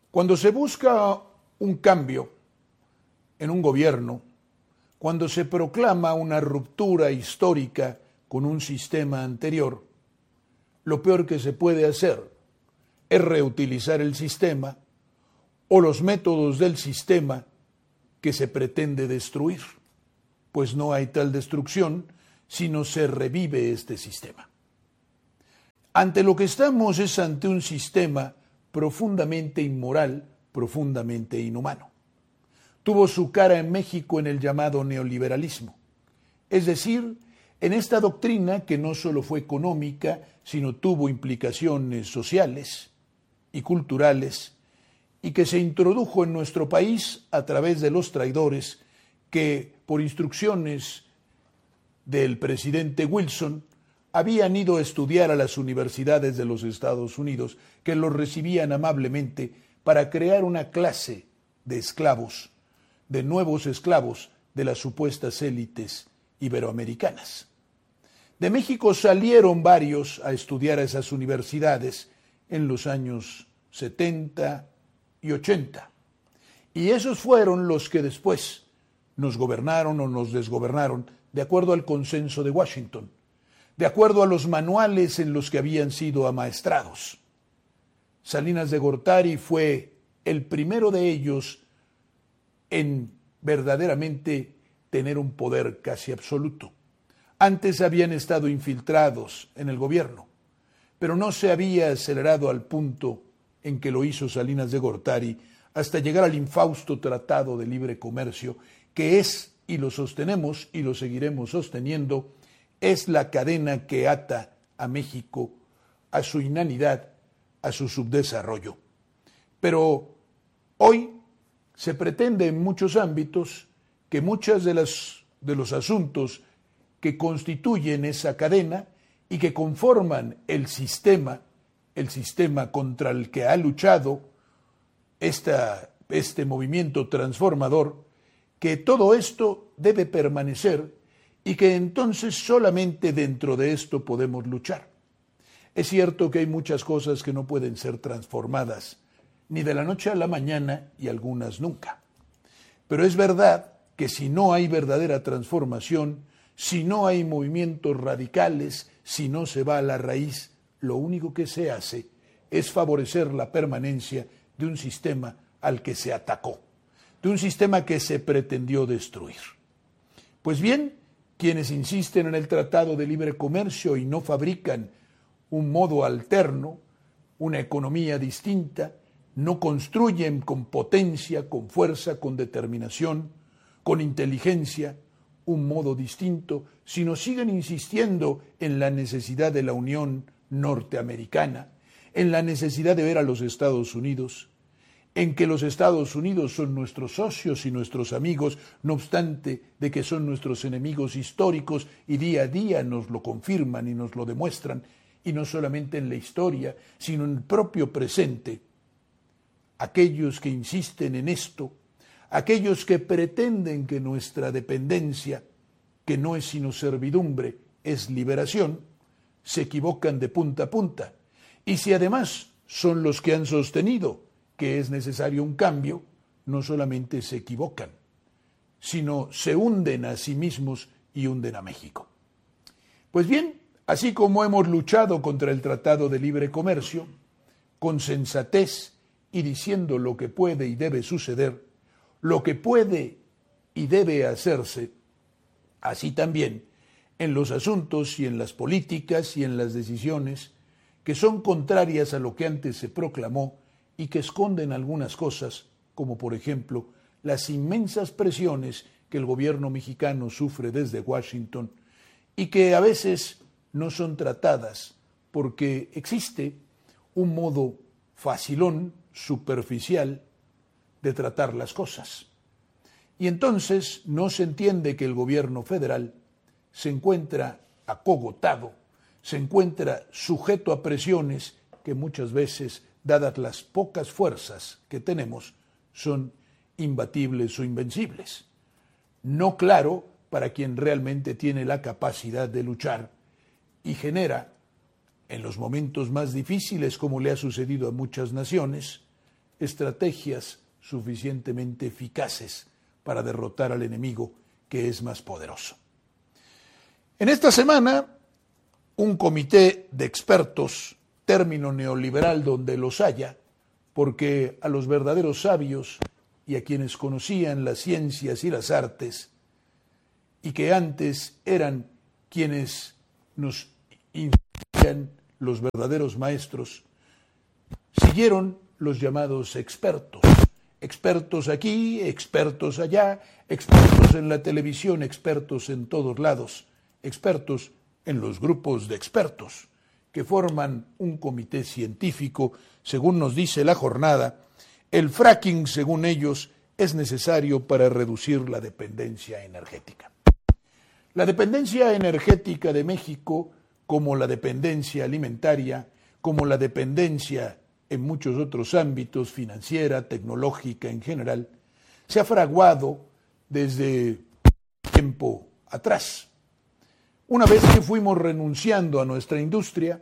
Cuando se busca un cambio en un gobierno, cuando se proclama una ruptura histórica con un sistema anterior, lo peor que se puede hacer es reutilizar el sistema o los métodos del sistema que se pretende destruir, pues no hay tal destrucción sino se revive este sistema. Ante lo que estamos es ante un sistema profundamente inmoral, profundamente inhumano. Tuvo su cara en México en el llamado neoliberalismo, es decir, en esta doctrina que no solo fue económica, sino tuvo implicaciones sociales y culturales, y que se introdujo en nuestro país a través de los traidores que, por instrucciones del presidente Wilson, habían ido a estudiar a las universidades de los Estados Unidos, que los recibían amablemente para crear una clase de esclavos, de nuevos esclavos de las supuestas élites iberoamericanas. De México salieron varios a estudiar a esas universidades en los años 70 y 80. Y esos fueron los que después nos gobernaron o nos desgobernaron de acuerdo al consenso de Washington, de acuerdo a los manuales en los que habían sido amaestrados. Salinas de Gortari fue el primero de ellos en verdaderamente tener un poder casi absoluto. Antes habían estado infiltrados en el gobierno, pero no se había acelerado al punto en que lo hizo Salinas de Gortari hasta llegar al infausto Tratado de Libre Comercio, que es, y lo sostenemos y lo seguiremos sosteniendo, es la cadena que ata a México a su inanidad, a su subdesarrollo. Pero hoy se pretende en muchos ámbitos que muchos de los asuntos que constituyen esa cadena y que conforman el sistema contra el que ha luchado este movimiento transformador, que todo esto debe permanecer y que entonces solamente dentro de esto podemos luchar. Es cierto que hay muchas cosas que no pueden ser transformadas, ni de la noche a la mañana y algunas nunca. Pero es verdad que si no hay verdadera transformación, si no hay movimientos radicales, si no se va a la raíz, lo único que se hace es favorecer la permanencia de un sistema al que se atacó, de un sistema que se pretendió destruir. Pues bien, quienes insisten en el Tratado de Libre Comercio y no fabrican un modo alterno, una economía distinta, no construyen con potencia, con fuerza, con determinación, con inteligencia, un modo distinto, sino siguen insistiendo en la necesidad de la Unión Norteamericana, en la necesidad de ver a los Estados Unidos, en que los Estados Unidos son nuestros socios y nuestros amigos, no obstante de que son nuestros enemigos históricos y día a día nos lo confirman y nos lo demuestran, y no solamente en la historia, sino en el propio presente. Aquellos que insisten en esto, aquellos que pretenden que nuestra dependencia, que no es sino servidumbre, es liberación, se equivocan de punta a punta. Y si además son los que han sostenido que es necesario un cambio, no solamente se equivocan, sino se hunden a sí mismos y hunden a México. Pues bien, así como hemos luchado contra el Tratado de Libre Comercio, con sensatez y diciendo lo que puede y debe suceder, lo que puede y debe hacerse, así también en los asuntos y en las políticas y en las decisiones que son contrarias a lo que antes se proclamó y que esconden algunas cosas, como por ejemplo las inmensas presiones que el gobierno mexicano sufre desde Washington y que a veces no son tratadas porque existe un modo facilón, superficial, de tratar las cosas. Y entonces no se entiende que el gobierno federal se encuentra acogotado, se encuentra sujeto a presiones que muchas veces, dadas las pocas fuerzas que tenemos, son imbatibles o invencibles. No claro para quien realmente tiene la capacidad de luchar y genera, en los momentos más difíciles, como le ha sucedido a muchas naciones, estrategias suficientemente eficaces para derrotar al enemigo que es más poderoso. En esta semana, un comité de expertos, término neoliberal donde los haya, porque a los verdaderos sabios y a quienes conocían las ciencias y las artes, y que antes eran quienes nos instruían, los verdaderos maestros, siguieron los llamados expertos. Expertos aquí, expertos allá, expertos en la televisión, expertos en todos lados, expertos en los grupos de expertos que forman un comité científico. Según nos dice la jornada, el fracking, según ellos, es necesario para reducir la dependencia energética. La dependencia energética de México, como la dependencia alimentaria, como la dependencia en muchos otros ámbitos, financiera, tecnológica en general, se ha fraguado desde tiempo atrás. Una vez que fuimos renunciando a nuestra industria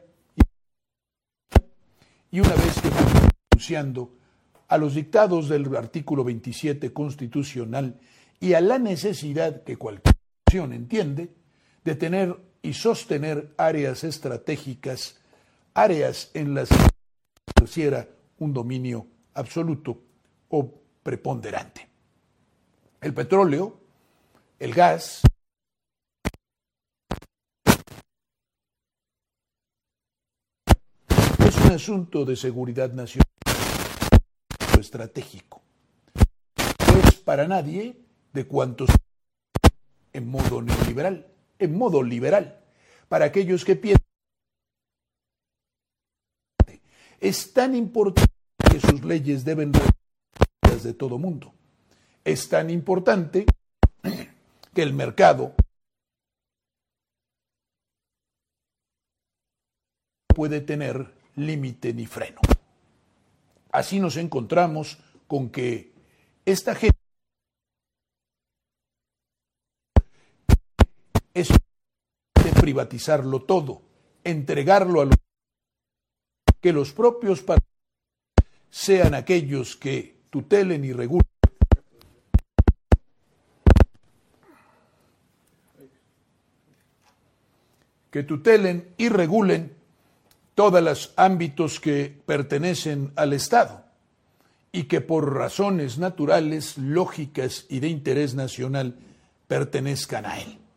y una vez que fuimos renunciando a los dictados del artículo 27 constitucional y a la necesidad que cualquier nación entiende de tener y sostener áreas estratégicas, áreas en las que ejerciera un dominio absoluto o preponderante. El petróleo, el gas, es un asunto de seguridad nacional estratégico. No es para nadie de cuantos en modo neoliberal, en modo liberal, para aquellos que piensan es tan importante que sus leyes deben ser de todo mundo. Es tan importante que el mercado no puede tener límite ni freno. Así nos encontramos con que esta gente es de privatizarlo todo, entregarlo a los que los propios partidos sean aquellos que tutelen y regulen todos los ámbitos que pertenecen al Estado y que por razones naturales, lógicas y de interés nacional pertenezcan a él.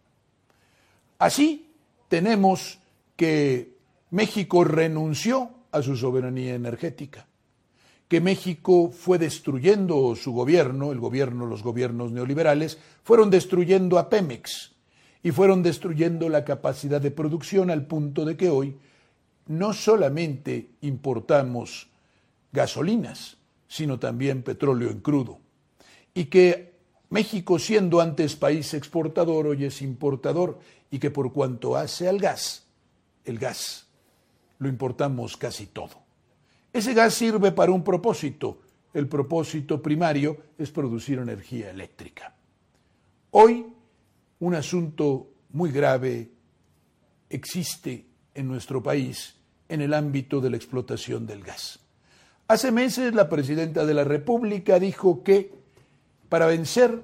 Así tenemos que México renunció a su soberanía energética, que México fue destruyendo su gobierno, los gobiernos neoliberales, fueron destruyendo a Pemex y fueron destruyendo la capacidad de producción al punto de que hoy no solamente importamos gasolinas, sino también petróleo en crudo. Y que México, siendo antes país exportador, hoy es importador, y que por cuanto hace al gas, el gas lo importamos casi todo. Ese gas sirve para un propósito. El propósito primario es producir energía eléctrica. Hoy, un asunto muy grave existe en nuestro país en el ámbito de la explotación del gas. Hace meses la presidenta de la República dijo que para vencer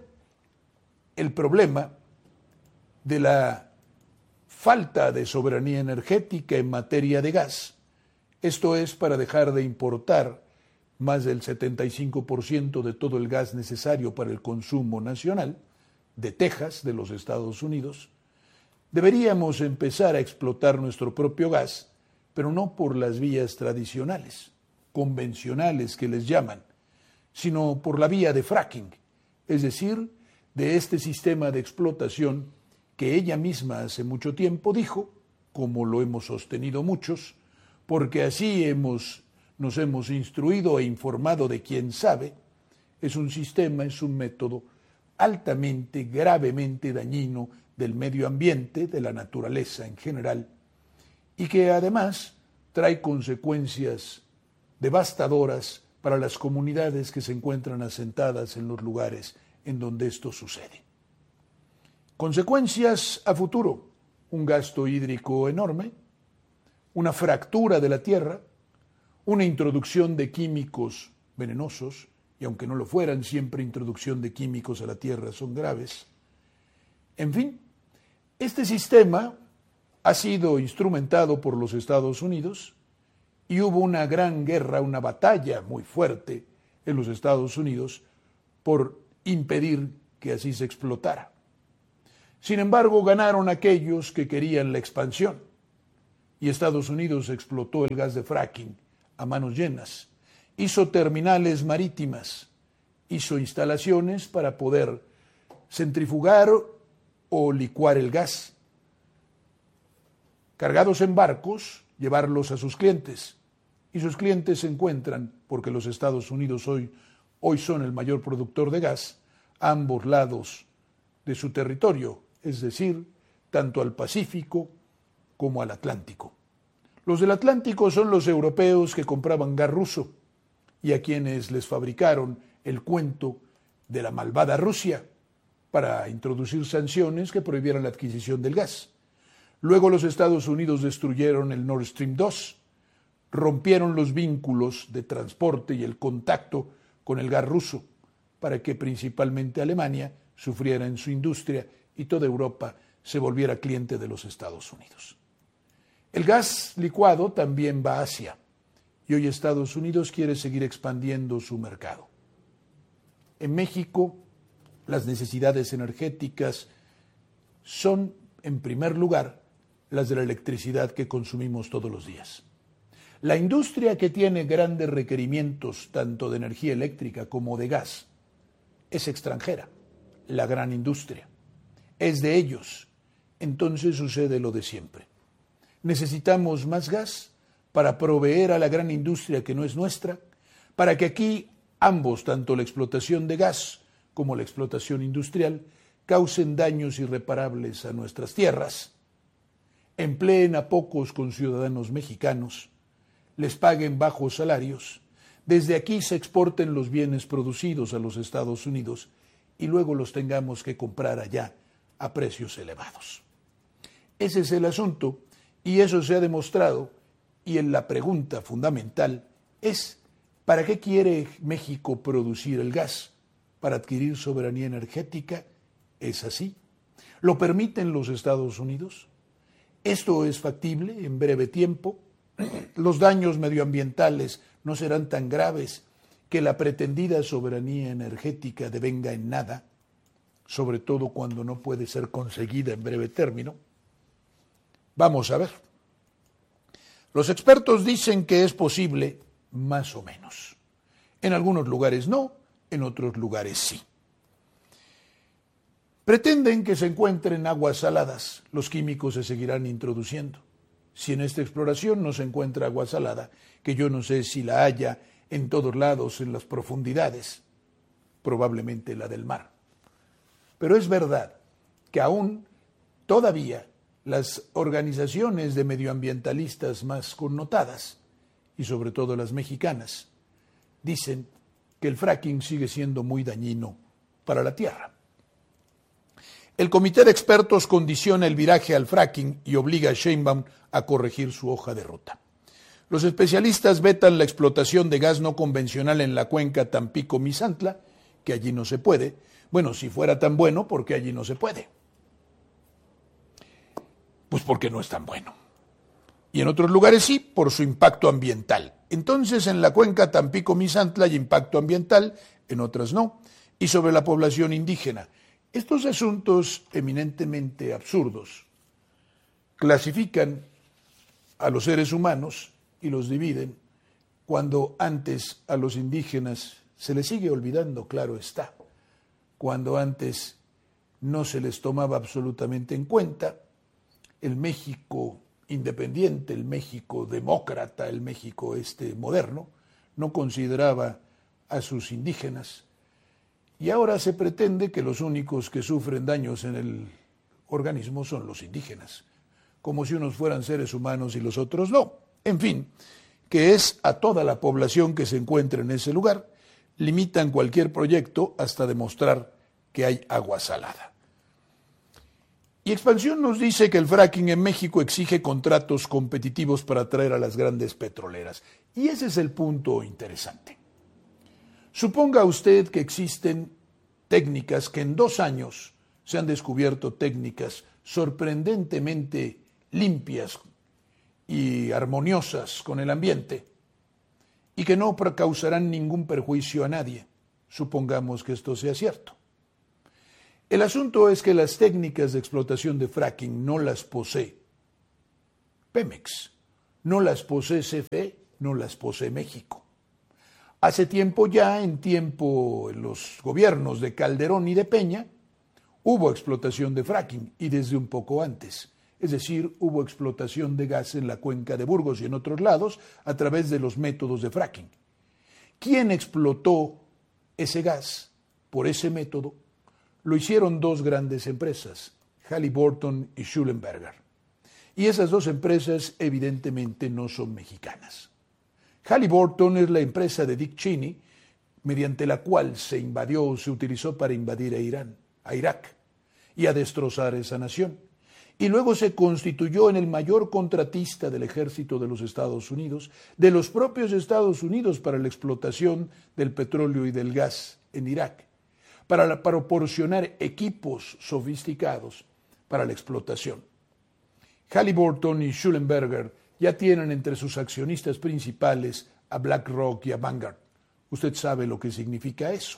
el problema de la falta de soberanía energética en materia de gas, esto es para dejar de importar más del 75% de todo el gas necesario para el consumo nacional de Texas, de los Estados Unidos, deberíamos empezar a explotar nuestro propio gas, pero no por las vías tradicionales, convencionales que les llaman, sino por la vía de fracking, es decir, de este sistema de explotación que ella misma hace mucho tiempo dijo, como lo hemos sostenido muchos, porque así nos hemos instruido e informado de quien sabe, es un sistema, es un método altamente, gravemente dañino del medio ambiente, de la naturaleza en general, y que además trae consecuencias devastadoras para las comunidades que se encuentran asentadas en los lugares en donde esto sucede. Consecuencias a futuro: un gasto hídrico enorme, una fractura de la tierra, una introducción de químicos venenosos, y aunque no lo fueran, siempre introducción de químicos a la tierra son graves. En fin, este sistema ha sido instrumentado por los Estados Unidos y hubo una gran guerra, una batalla muy fuerte en los Estados Unidos por impedir que así se explotara. Sin embargo, ganaron aquellos que querían la expansión y Estados Unidos explotó el gas de fracking a manos llenas, hizo terminales marítimas, hizo instalaciones para poder centrifugar o licuar el gas, cargados en barcos, llevarlos a sus clientes. Y sus clientes se encuentran, porque los Estados Unidos hoy son el mayor productor de gas, a ambos lados de su territorio, es decir, tanto al Pacífico como al Atlántico. Los del Atlántico son los europeos que compraban gas ruso y a quienes les fabricaron el cuento de la malvada Rusia para introducir sanciones que prohibieran la adquisición del gas. Luego los Estados Unidos destruyeron el Nord Stream 2, rompieron los vínculos de transporte y el contacto con el gas ruso para que principalmente Alemania sufriera en su industria y toda Europa se volviera cliente de los Estados Unidos. El gas licuado también va a Asia y hoy Estados Unidos quiere seguir expandiendo su mercado. En México, las necesidades energéticas son, en primer lugar, las de la electricidad que consumimos todos los días. La industria que tiene grandes requerimientos tanto de energía eléctrica como de gas es extranjera, la gran industria. Es de ellos. Entonces sucede lo de siempre. Necesitamos más gas para proveer a la gran industria que no es nuestra, para que aquí ambos, tanto la explotación de gas como la explotación industrial, causen daños irreparables a nuestras tierras, empleen a pocos conciudadanos mexicanos, les paguen bajos salarios, desde aquí se exporten los bienes producidos a los Estados Unidos y luego los tengamos que comprar allá a precios elevados. Ese es el asunto y eso se ha demostrado y en la pregunta fundamental es ¿para qué quiere México producir el gas? ¿Para adquirir soberanía energética? ¿Es así? ¿Lo permiten los Estados Unidos? ¿Esto es factible en breve tiempo? ¿Los daños medioambientales no serán tan graves que la pretendida soberanía energética devenga en nada, sobre todo cuando no puede ser conseguida en breve término? Vamos a ver. Los expertos dicen que es posible más o menos. En algunos lugares no, en otros lugares sí. Pretenden que se encuentren aguas saladas, los químicos se seguirán introduciendo. Si en esta exploración no se encuentra agua salada, que yo no sé si la haya en todos lados, en las profundidades, probablemente la del mar. Pero es verdad que aún, todavía, las organizaciones de medioambientalistas más connotadas, y sobre todo las mexicanas, dicen que el fracking sigue siendo muy dañino para la tierra. El comité de expertos condiciona el viraje al fracking y obliga a Sheinbaum a corregir su hoja de ruta. Los especialistas vetan la explotación de gas no convencional en la cuenca Tampico-Misantla, que allí no se puede. Bueno, si fuera tan bueno, ¿por qué allí no se puede? Pues porque no es tan bueno. Y en otros lugares sí, por su impacto ambiental. Entonces, en la cuenca Tampico-Misantla hay impacto ambiental, en otras no. Y sobre la población indígena. Estos asuntos eminentemente absurdos clasifican a los seres humanos y los dividen cuando antes a los indígenas se les sigue olvidando, claro está, cuando antes no se les tomaba absolutamente en cuenta. El México independiente, el México demócrata, el México moderno, no consideraba a sus indígenas. Y ahora se pretende que los únicos que sufren daños en el organismo son los indígenas, como si unos fueran seres humanos y los otros no. En fin, que es a toda la población que se encuentra en ese lugar, limitan cualquier proyecto hasta demostrar que hay agua salada. Y Expansión nos dice que el fracking en México exige contratos competitivos para atraer a las grandes petroleras. Y ese es el punto interesante. Suponga usted que existen técnicas que en 2 años se han descubierto técnicas sorprendentemente limpias y armoniosas con el ambiente y que no causarán ningún perjuicio a nadie. Supongamos que esto sea cierto. El asunto es que las técnicas de explotación de fracking no las posee Pemex, no las posee CFE, no las posee México. Hace tiempo ya, en los gobiernos de Calderón y de Peña, hubo explotación de fracking y desde un poco antes. Es decir, hubo explotación de gas en la cuenca de Burgos y en otros lados a través de los métodos de fracking. ¿Quién explotó ese gas por ese método? Lo hicieron 2 grandes empresas, Halliburton y Schlumberger. Y esas 2 empresas evidentemente no son mexicanas. Halliburton es la empresa de Dick Cheney, mediante la cual se utilizó para invadir a Irak y a destrozar esa nación. Y luego se constituyó en el mayor contratista del ejército de los Estados Unidos, de los propios Estados Unidos para la explotación del petróleo y del gas en Irak, para proporcionar equipos sofisticados para la explotación. Halliburton y Schlumberger ya tienen entre sus accionistas principales a BlackRock y a Vanguard. Usted sabe lo que significa eso.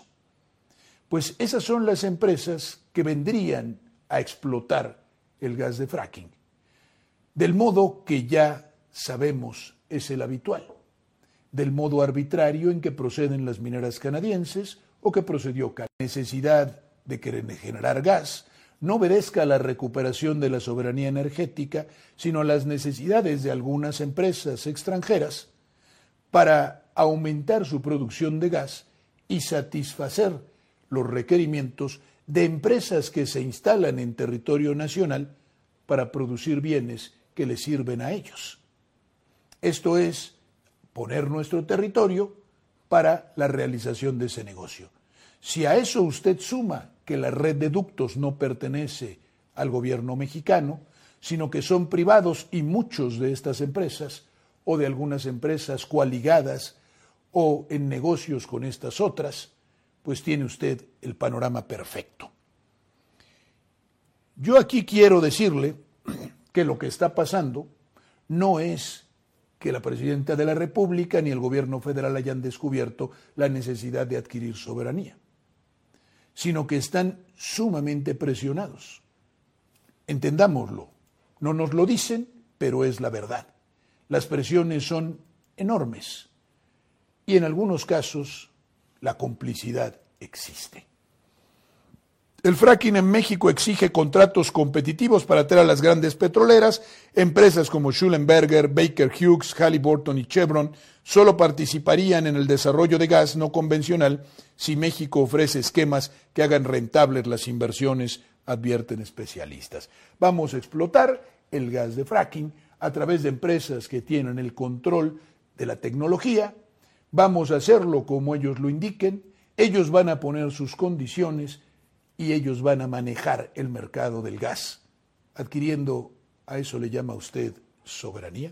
Pues esas son las empresas que vendrían a explotar el gas de fracking, del modo que ya sabemos es el habitual, del modo arbitrario en que proceden las mineras canadienses o que procedió la necesidad de querer generar gas no obedezca a la recuperación de la soberanía energética, sino a las necesidades de algunas empresas extranjeras para aumentar su producción de gas y satisfacer los requerimientos de empresas que se instalan en territorio nacional para producir bienes que les sirven a ellos. Esto es poner nuestro territorio para la realización de ese negocio. Si a eso usted suma que la red de ductos no pertenece al gobierno mexicano, sino que son privados y muchos de estas empresas, o de algunas empresas coaligadas o en negocios con estas otras, pues tiene usted el panorama perfecto. Yo aquí quiero decirle que lo que está pasando no es que la presidenta de la República ni el gobierno federal hayan descubierto la necesidad de adquirir soberanía, sino que están sumamente presionados. Entendámoslo, no nos lo dicen, pero es la verdad. Las presiones son enormes y en algunos casos la complicidad existe. El fracking en México exige contratos competitivos para atraer a las grandes petroleras. Empresas como Schlumberger, Baker Hughes, Halliburton y Chevron solo participarían en el desarrollo de gas no convencional si México ofrece esquemas que hagan rentables las inversiones, advierten especialistas. Vamos a explotar el gas de fracking a través de empresas que tienen el control de la tecnología. Vamos a hacerlo como ellos lo indiquen. Ellos van a poner sus condiciones y ellos van a manejar el mercado del gas, adquiriendo, ¿a eso le llama usted soberanía?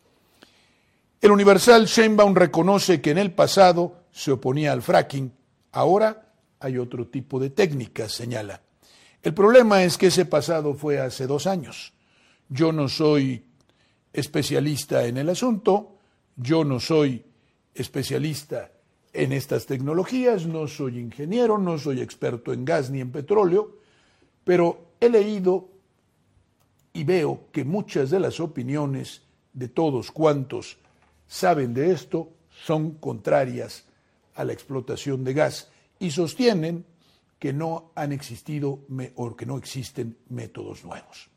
El Universal Sheinbaum reconoce que en el pasado se oponía al fracking, ahora hay otro tipo de técnicas, señala. El problema es que ese pasado fue hace 2 años. Yo no soy especialista en el asunto, yo no soy especialista en estas tecnologías, no soy ingeniero, no soy experto en gas ni en petróleo, pero he leído y veo que muchas de las opiniones de todos cuantos saben de esto son contrarias a la explotación de gas y sostienen que no han existido o que no existen métodos nuevos.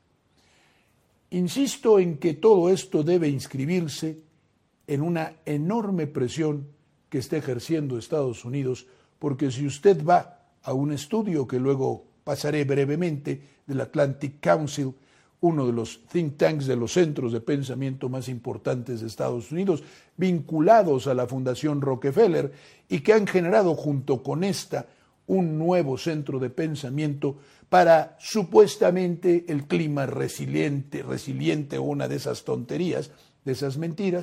Insisto en que todo esto debe inscribirse en una enorme presión que está ejerciendo Estados Unidos, porque si usted va a un estudio que luego pasaré brevemente del Atlantic Council, uno de los think tanks de los centros de pensamiento más importantes de Estados Unidos, vinculados a la Fundación Rockefeller y que han generado junto con esta un nuevo centro de pensamiento para supuestamente el clima resiliente o una de esas tonterías, de esas mentiras,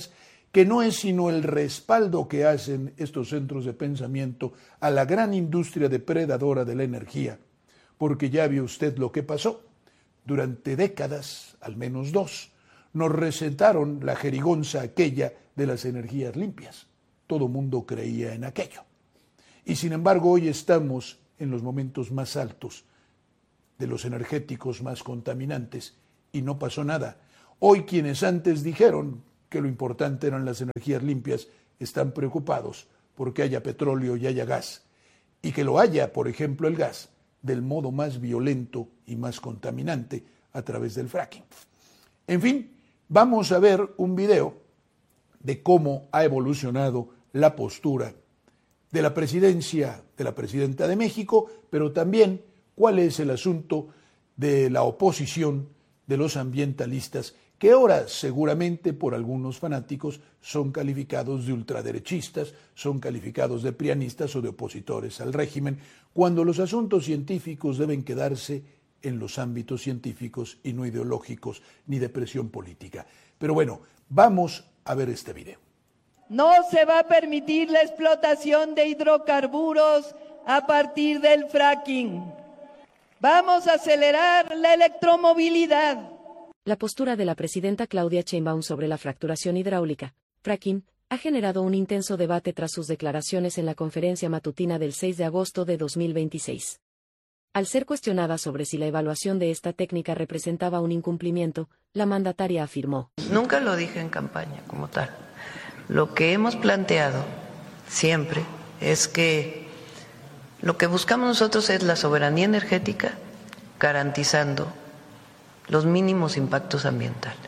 que no es sino el respaldo que hacen estos centros de pensamiento a la gran industria depredadora de la energía, porque ya vio usted lo que pasó. Durante décadas, al menos 2, nos recetaron la jerigonza aquella de las energías limpias. Todo mundo creía en aquello. Y sin embargo, hoy estamos en los momentos más altos de los energéticos más contaminantes y no pasó nada. Hoy quienes antes dijeron que lo importante eran las energías limpias están preocupados porque haya petróleo y haya gas, y que lo haya, por ejemplo, el gas, del modo más violento y más contaminante a través del fracking. En fin, vamos a ver un video de cómo ha evolucionado la postura de la presidencia de la presidenta de México, pero también cuál es el asunto de la oposición de los ambientalistas, que ahora seguramente por algunos fanáticos son calificados de ultraderechistas, son calificados de prianistas o de opositores al régimen, cuando los asuntos científicos deben quedarse en los ámbitos científicos y no ideológicos ni de presión política. Pero bueno, vamos a ver este video. No se va a permitir la explotación de hidrocarburos a partir del fracking. Vamos a acelerar la electromovilidad. La postura de la presidenta Claudia Sheinbaum sobre la fracturación hidráulica, fracking, ha generado un intenso debate tras sus declaraciones en la conferencia matutina del 6 de agosto de 2026. Al ser cuestionada sobre si la evaluación de esta técnica representaba un incumplimiento, la mandataria afirmó: Nunca lo dije en campaña como tal. Lo que hemos planteado siempre es que lo que buscamos nosotros es la soberanía energética, garantizando los mínimos impactos ambientales.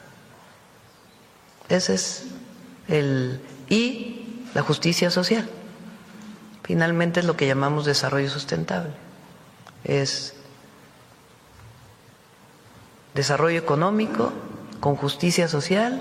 Ese es y la justicia social. Finalmente es lo que llamamos desarrollo sustentable. Es desarrollo económico con justicia social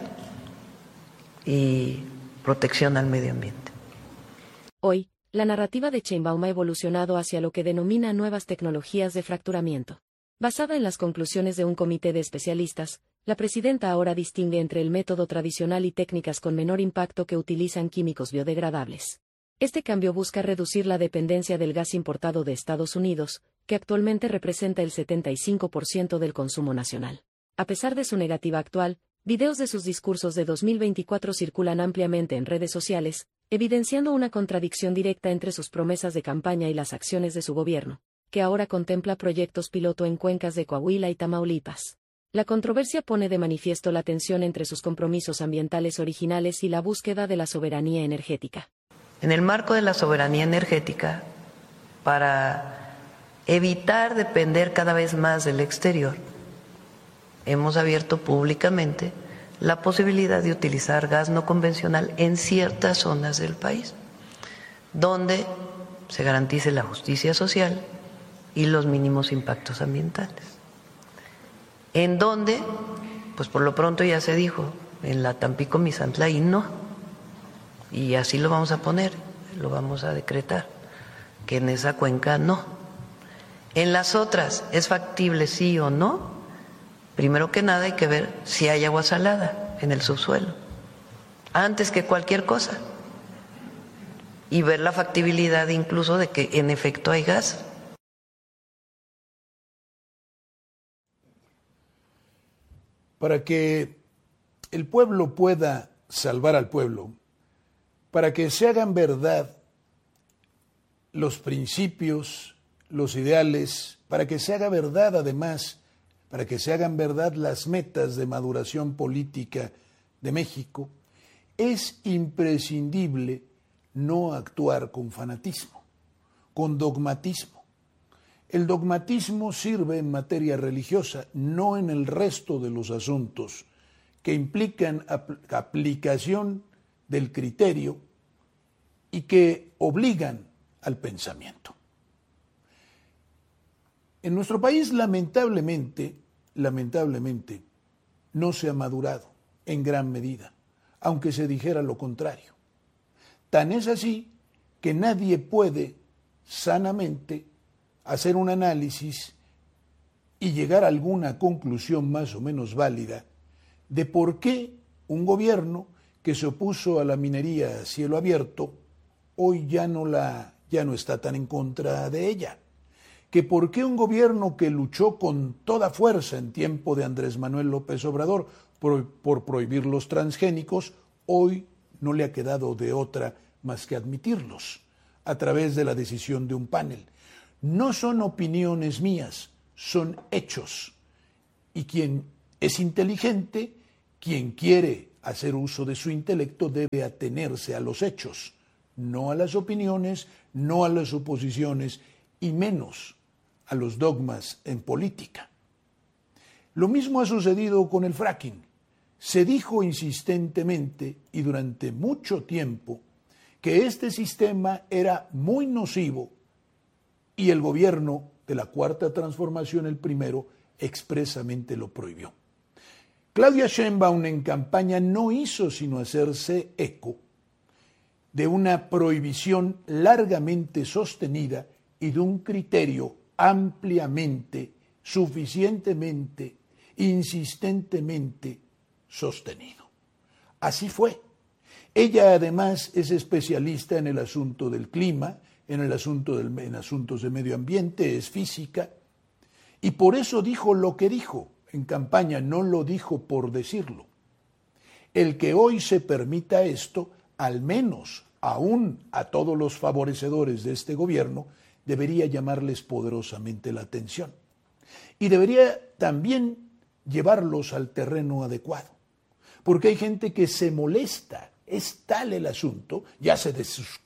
y protección al medio ambiente. Hoy, la narrativa de Sheinbaum ha evolucionado hacia lo que denomina nuevas tecnologías de fracturamiento. Basada en las conclusiones de un comité de especialistas, la presidenta ahora distingue entre el método tradicional y técnicas con menor impacto que utilizan químicos biodegradables. Este cambio busca reducir la dependencia del gas importado de Estados Unidos, que actualmente representa el 75% del consumo nacional. A pesar de su negativa actual, videos de sus discursos de 2024 circulan ampliamente en redes sociales, evidenciando una contradicción directa entre sus promesas de campaña y las acciones de su gobierno, que ahora contempla proyectos piloto en cuencas de Coahuila y Tamaulipas. La controversia pone de manifiesto la tensión entre sus compromisos ambientales originales y la búsqueda de la soberanía energética. En el marco de la soberanía energética, para evitar depender cada vez más del exterior, hemos abierto públicamente la posibilidad de utilizar gas no convencional en ciertas zonas del país, donde se garantice la justicia social y los mínimos impactos ambientales. En donde, pues por lo pronto ya se dijo, en la Tampico-Misantla y no, y así lo vamos a poner, lo vamos a decretar, que en esa cuenca no. En las otras, ¿es factible sí o no? Primero que nada hay que ver si hay agua salada en el subsuelo, antes que cualquier cosa, y ver la factibilidad incluso de que en efecto hay gas. Para que el pueblo pueda salvar al pueblo, para que se hagan verdad los principios, los ideales, para que se haga verdad además, para que se hagan verdad las metas de maduración política de México, es imprescindible no actuar con fanatismo, con dogmatismo. El dogmatismo sirve en materia religiosa, no en el resto de los asuntos que implican aplicación del criterio y que obligan al pensamiento. En nuestro país, lamentablemente, no se ha madurado en gran medida, aunque se dijera lo contrario. Tan es así que nadie puede sanamente hacer un análisis y llegar a alguna conclusión más o menos válida de por qué un gobierno que se opuso a la minería a cielo abierto, hoy ya no está tan en contra de ella. Que por qué un gobierno que luchó con toda fuerza en tiempo de Andrés Manuel López Obrador por prohibir los transgénicos, hoy no le ha quedado de otra más que admitirlos a través de la decisión de un panel. No son opiniones mías, son hechos. Y quien es inteligente, quien quiere hacer uso de su intelecto, debe atenerse a los hechos, no a las opiniones, no a las suposiciones y menos a los dogmas en política. Lo mismo ha sucedido con el fracking. Se dijo insistentemente y durante mucho tiempo que este sistema era muy nocivo y el gobierno de la Cuarta Transformación, el primero, expresamente lo prohibió. Claudia Sheinbaum en campaña no hizo sino hacerse eco de una prohibición largamente sostenida y de un criterio ampliamente, suficientemente, insistentemente sostenido. Así fue. Ella además es especialista en el asunto del clima, en asuntos de medio ambiente, es física, y por eso dijo lo que dijo en campaña, no lo dijo por decirlo. El que hoy se permita esto, al menos aún a todos los favorecedores de este gobierno, debería llamarles poderosamente la atención. Y debería también llevarlos al terreno adecuado. Porque hay gente que se molesta, es tal el asunto, ya se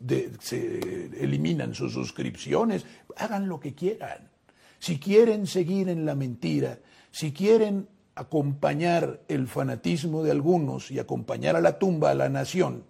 eliminan sus suscripciones, hagan lo que quieran. Si quieren seguir en la mentira, si quieren acompañar el fanatismo de algunos y acompañar a la tumba a la nación,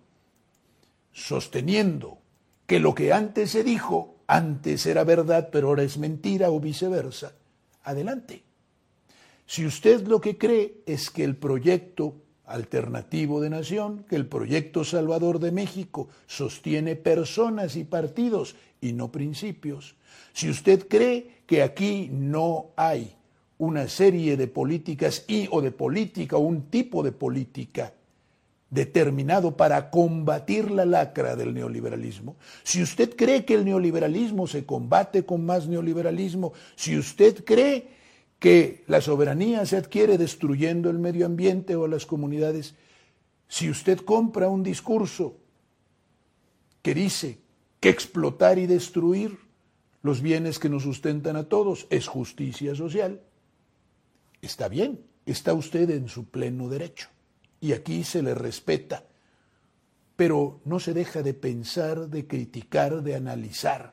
sosteniendo que lo que antes se dijo, antes era verdad, pero ahora es mentira o viceversa, adelante. Si usted lo que cree es que el proyecto alternativo de nación, que el proyecto salvador de México sostiene personas y partidos y no principios, si usted cree que aquí no hay una serie de políticas o un tipo de política determinado para combatir la lacra del neoliberalismo, si usted cree que el neoliberalismo se combate con más neoliberalismo, si usted cree que la soberanía se adquiere destruyendo el medio ambiente o las comunidades, si usted compra un discurso que dice que explotar y destruir los bienes que nos sustentan a todos es justicia social, está bien, está usted en su pleno derecho. Y aquí se le respeta, pero no se deja de pensar, de criticar, de analizar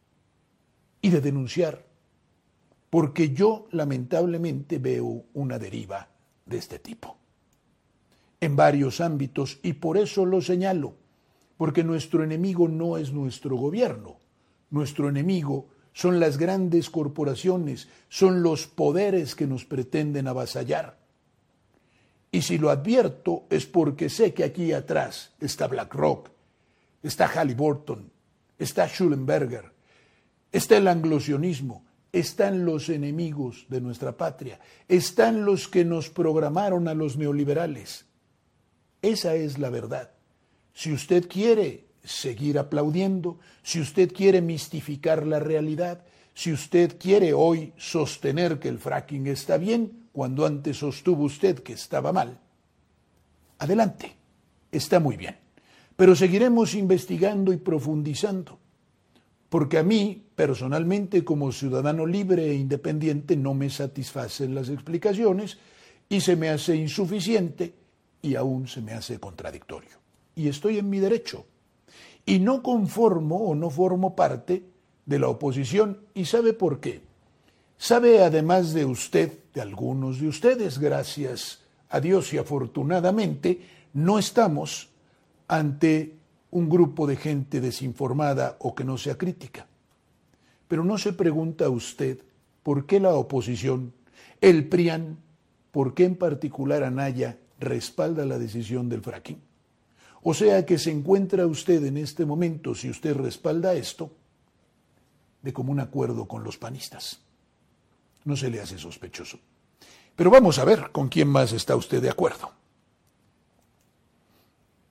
y de denunciar, porque yo lamentablemente veo una deriva de este tipo en varios ámbitos y por eso lo señalo, porque nuestro enemigo no es nuestro gobierno, nuestro enemigo son las grandes corporaciones, son los poderes que nos pretenden avasallar. Y si lo advierto es porque sé que aquí atrás está BlackRock, está Halliburton, está Schellenberger, está el anglosionismo, están los enemigos de nuestra patria, están los que nos programaron a los neoliberales. Esa es la verdad. Si usted quiere seguir aplaudiendo, si usted quiere mistificar la realidad, si usted quiere hoy sostener que el fracking está bien, cuando antes sostuvo usted que estaba mal, adelante, está muy bien. Pero seguiremos investigando y profundizando, porque a mí, personalmente, como ciudadano libre e independiente, no me satisfacen las explicaciones y se me hace insuficiente y aún se me hace contradictorio. Y estoy en mi derecho. Y no conformo o no formo parte de la oposición. ¿Y sabe por qué? Sabe, además de usted, de algunos de ustedes, gracias a Dios y afortunadamente, no estamos ante un grupo de gente desinformada o que no sea crítica. Pero no se pregunta usted por qué la oposición, el PRIAN, por qué en particular Anaya respalda la decisión del fracking. O sea que se encuentra usted en este momento, si usted respalda esto, de común acuerdo con los panistas. No se le hace sospechoso. Pero vamos a ver con quién más está usted de acuerdo.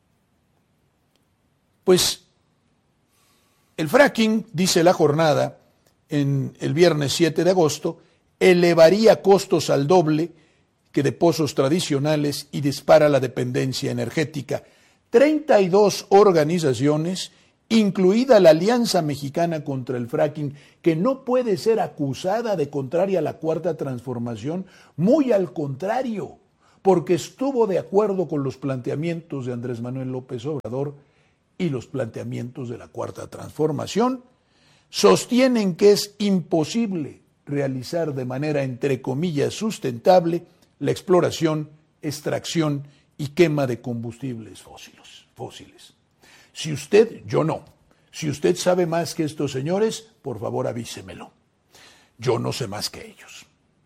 Pues el fracking, dice La Jornada, en el viernes 7 de agosto, elevaría costos al doble que de pozos tradicionales y dispara la dependencia energética. 32 organizaciones, incluida la Alianza Mexicana contra el Fracking, que no puede ser acusada de contraria a la Cuarta Transformación, muy al contrario, porque estuvo de acuerdo con los planteamientos de Andrés Manuel López Obrador y los planteamientos de la Cuarta Transformación, sostienen que es imposible realizar de manera, entre comillas, sustentable la exploración, extracción y quema de combustibles fósiles. Si usted, yo no, si usted sabe más que estos señores, por favor avísemelo. Yo no sé más que ellos.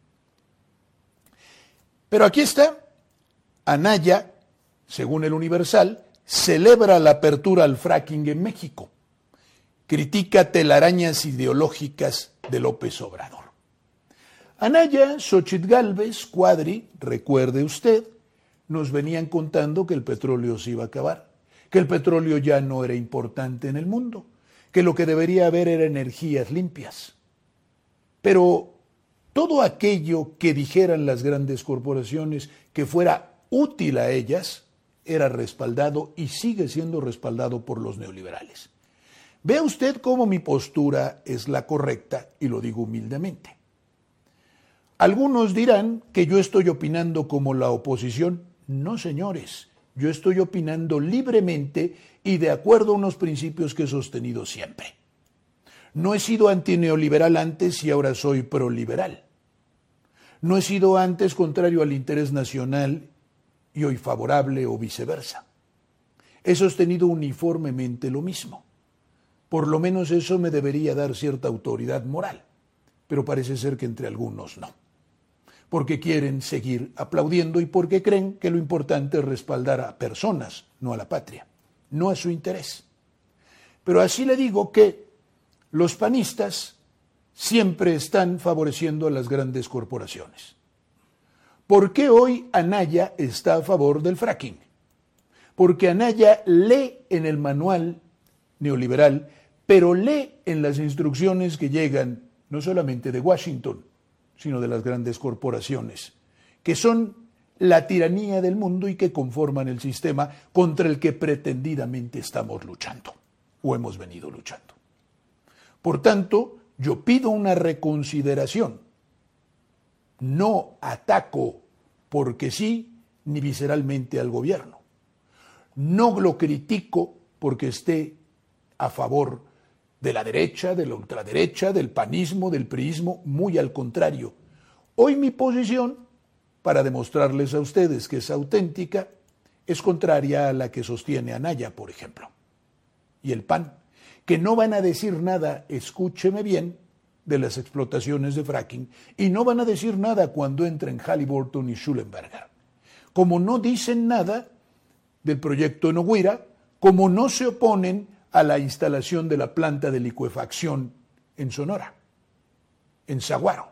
Pero aquí está, Anaya, según el Universal, celebra la apertura al fracking en México. Critica telarañas ideológicas de López Obrador. Anaya, Xóchitl Gálvez, Cuadri, recuerde usted, nos venían contando que el petróleo se iba a acabar, que el petróleo ya no era importante en el mundo, que lo que debería haber era energías limpias. Pero todo aquello que dijeran las grandes corporaciones que fuera útil a ellas, era respaldado y sigue siendo respaldado por los neoliberales. Vea usted cómo mi postura es la correcta y lo digo humildemente. Algunos dirán que yo estoy opinando como la oposición. No, señores, yo estoy opinando libremente y de acuerdo a unos principios que he sostenido siempre. No he sido antineoliberal antes y ahora soy proliberal. No he sido antes contrario al interés nacional y hoy favorable o viceversa. He sostenido uniformemente lo mismo. Por lo menos eso me debería dar cierta autoridad moral, pero parece ser que entre algunos no. Porque quieren seguir aplaudiendo y porque creen que lo importante es respaldar a personas, no a la patria, no a su interés. Pero así le digo que los panistas siempre están favoreciendo a las grandes corporaciones. ¿Por qué hoy Anaya está a favor del fracking? Porque Anaya lee en el manual neoliberal, pero lee en las instrucciones que llegan no solamente de Washington, sino de las grandes corporaciones, que son la tiranía del mundo y que conforman el sistema contra el que pretendidamente estamos luchando, o hemos venido luchando. Por tanto, yo pido una reconsideración. No ataco porque sí, ni visceralmente al gobierno. No lo critico porque esté a favor de la derecha, de la ultraderecha, del panismo, del priismo, muy al contrario. Hoy mi posición, para demostrarles a ustedes que es auténtica, es contraria a la que sostiene Anaya, por ejemplo, y el PAN, que no van a decir nada, escúcheme bien, de las explotaciones de fracking, y no van a decir nada cuando entren Halliburton y Schlumberger. Como no dicen nada del proyecto en Oguira, como no se oponen a la instalación de la planta de licuefacción en Sonora, en Saguaro.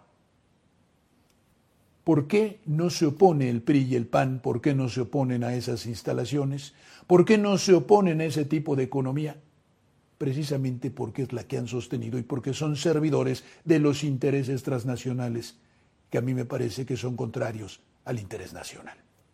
¿Por qué no se opone el PRI y el PAN? ¿Por qué no se oponen a esas instalaciones? ¿Por qué no se oponen a ese tipo de economía? Precisamente porque es la que han sostenido y porque son servidores de los intereses transnacionales que a mí me parece que son contrarios al interés nacional.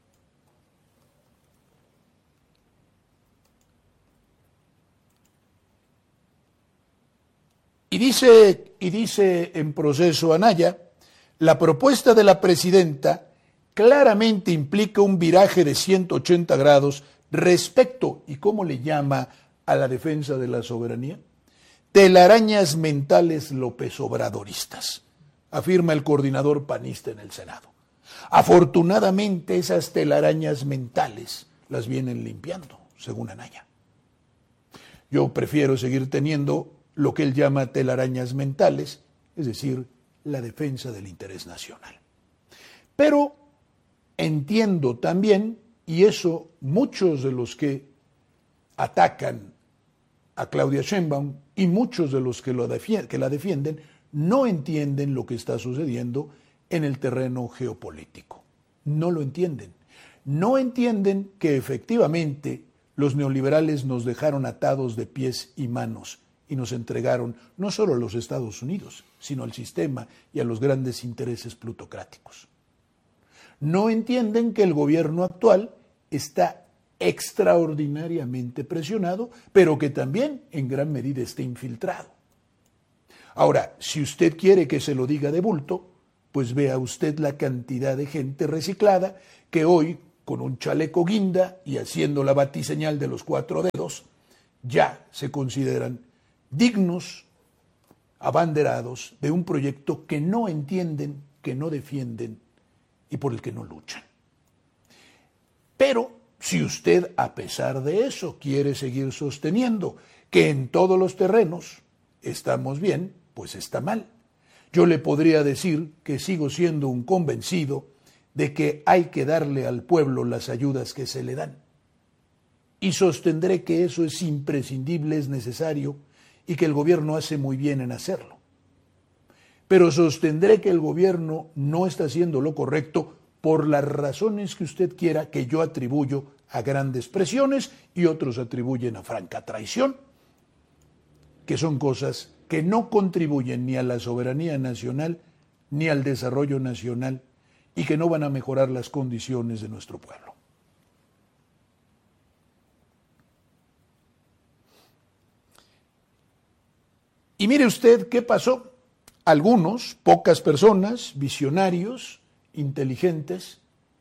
Y dice en proceso Anaya, la propuesta de la presidenta claramente implica un viraje de 180 grados respecto, ¿y cómo le llama a la defensa de la soberanía? Telarañas mentales López Obradoristas, afirma el coordinador panista en el Senado. Afortunadamente esas telarañas mentales las vienen limpiando, según Anaya. Yo prefiero seguir teniendo lo que él llama telarañas mentales, es decir, la defensa del interés nacional. Pero entiendo también, y eso muchos de los que atacan a Claudia Sheinbaum y muchos de los que la defienden no entienden lo que está sucediendo en el terreno geopolítico. No lo entienden. No entienden que efectivamente los neoliberales nos dejaron atados de pies y manos y nos entregaron no solo a los Estados Unidos, sino al sistema y a los grandes intereses plutocráticos. No entienden que el gobierno actual está extraordinariamente presionado, pero que también en gran medida está infiltrado. Ahora, si usted quiere que se lo diga de bulto, pues vea usted la cantidad de gente reciclada que hoy, con un chaleco guinda y haciendo la batiseñal de los 4 dedos, ya se consideran dignos, abanderados de un proyecto que no entienden, que no defienden y por el que no luchan. Pero si usted, a pesar de eso, quiere seguir sosteniendo que en todos los terrenos estamos bien, pues está mal. Yo le podría decir que sigo siendo un convencido de que hay que darle al pueblo las ayudas que se le dan. Y sostendré que eso es imprescindible, es necesario, y que el gobierno hace muy bien en hacerlo. Pero sostendré que el gobierno no está haciendo lo correcto por las razones que usted quiera, que yo atribuyo a grandes presiones y otros atribuyen a franca traición, que son cosas que no contribuyen ni a la soberanía nacional ni al desarrollo nacional y que no van a mejorar las condiciones de nuestro pueblo. Y mire usted qué pasó. Algunos, pocas personas, visionarios, inteligentes,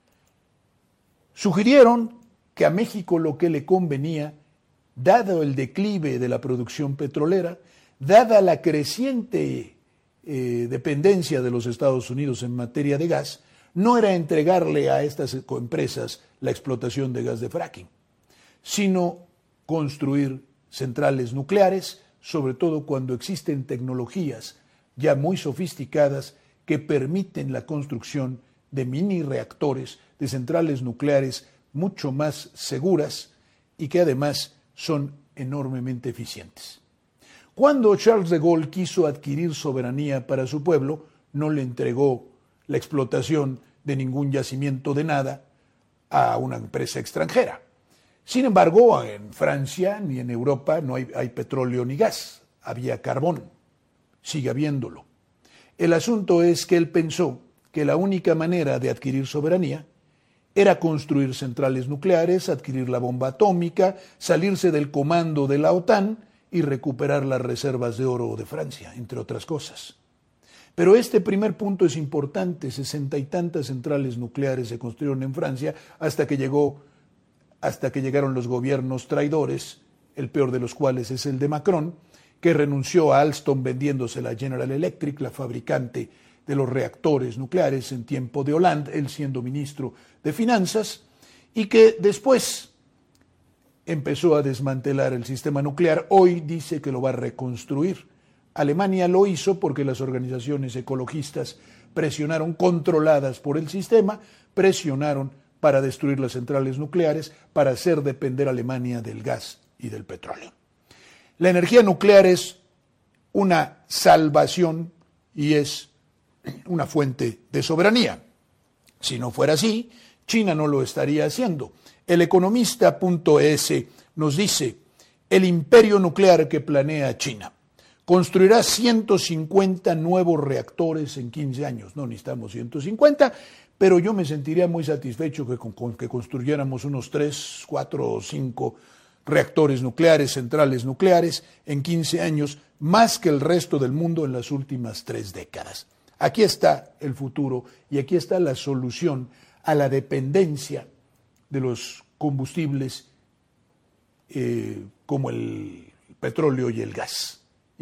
sugirieron que a México lo que le convenía, dado el declive de la producción petrolera, dada la creciente dependencia de los Estados Unidos en materia de gas, no era entregarle a estas empresas la explotación de gas de fracking, sino construir centrales nucleares, sobre todo cuando existen tecnologías ya muy sofisticadas que permiten la construcción de mini reactores, de centrales nucleares mucho más seguras y que además son enormemente eficientes. Cuando Charles de Gaulle quiso adquirir soberanía para su pueblo, no le entregó la explotación de ningún yacimiento de nada a una empresa extranjera. Sin embargo, en Francia ni en Europa no hay petróleo ni gas, había carbón, sigue habiéndolo. El asunto es que él pensó que la única manera de adquirir soberanía era construir centrales nucleares, adquirir la bomba atómica, salirse del comando de la OTAN y recuperar las reservas de oro de Francia, entre otras cosas. Pero este primer punto es importante, 60 y tantas centrales nucleares se construyeron en Francia hasta que llegaron los gobiernos traidores, el peor de los cuales es el de Macron, que renunció a Alstom vendiéndosela a General Electric, la fabricante de los reactores nucleares en tiempo de Hollande, él siendo ministro de Finanzas, y que después empezó a desmantelar el sistema nuclear. Hoy dice que lo va a reconstruir. Alemania lo hizo porque las organizaciones ecologistas presionaron, controladas por el sistema, presionaron para destruir las centrales nucleares, para hacer depender a Alemania del gas y del petróleo. La energía nuclear es una salvación y es una fuente de soberanía. Si no fuera así, China no lo estaría haciendo. El economista.es nos dice, el imperio nuclear que planea China construirá 150 nuevos reactores en 15 años. No necesitamos 150, pero yo me sentiría muy satisfecho con que construyéramos unos 3, 4 o 5 reactores nucleares, centrales nucleares, en 15 años, más que el resto del mundo en las últimas 3 décadas. Aquí está el futuro y aquí está la solución a la dependencia de los combustibles como el petróleo y el gas.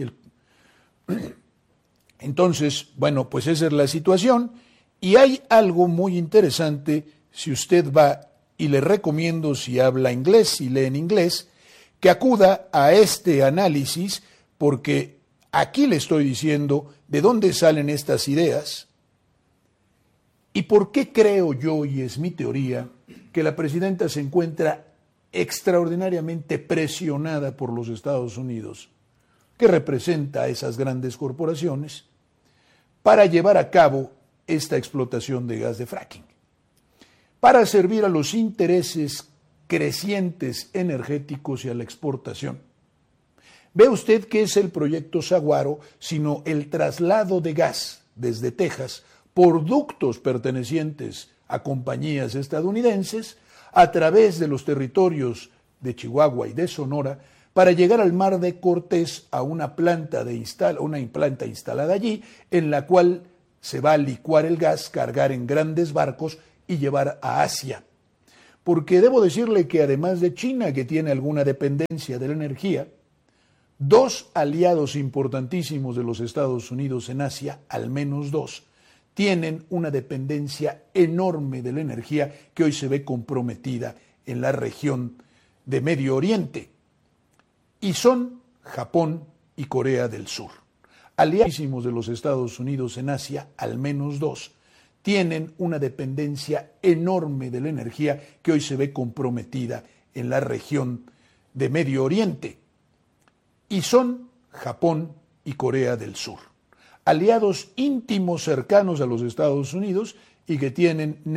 Entonces, bueno, pues esa es la situación y hay algo muy interesante si usted va, y le recomiendo si habla inglés, si lee en inglés, que acuda a este análisis porque aquí le estoy diciendo de dónde salen estas ideas y por qué creo yo, y es mi teoría, que la presidenta se encuentra extraordinariamente presionada por los Estados Unidos, que representa a esas grandes corporaciones, para llevar a cabo esta explotación de gas de fracking, para servir a los intereses crecientes energéticos y a la exportación. Ve usted que es el proyecto Saguaro, sino el traslado de gas desde Texas por ductos pertenecientes a compañías estadounidenses a través de los territorios de Chihuahua y de Sonora para llegar al Mar de Cortés a una planta instalada allí, en la cual se va a licuar el gas, cargar en grandes barcos y llevar a Asia. Porque debo decirle que además de China, que tiene alguna dependencia de la energía, dos aliados importantísimos de los Estados Unidos en Asia, al menos dos, tienen una dependencia enorme de la energía que hoy se ve comprometida en la región de Medio Oriente, y son Japón y Corea del Sur. Aliadísimos de los Estados Unidos en Asia, al menos dos, tienen una dependencia enorme de la energía que hoy se ve comprometida en la región de Medio Oriente, y son Japón y Corea del Sur, aliados íntimos cercanos a los Estados Unidos y que tienen